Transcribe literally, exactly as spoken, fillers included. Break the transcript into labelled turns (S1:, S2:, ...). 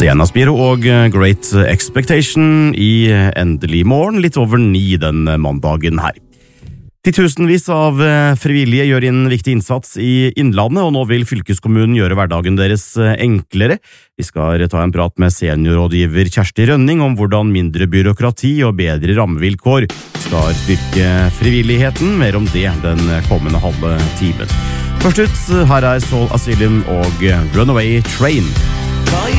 S1: Sienna Spiro og Great Expectation i endelig morgen, litt over ni den mandagen her. Titusenvis av frivillige gjør en viktig innsats i Innlandet, og nå vil fylkeskommunen gjøre hverdagen deres enklere. Vi skal ta en prat med seniorrådgiver Kjersti Rønning om hvordan mindre byråkrati og bedre rammevilkår skal styrke frivilligheten. Mer om det den kommende halve timen. Først ut, her er Soul Asylum og Runaway Train.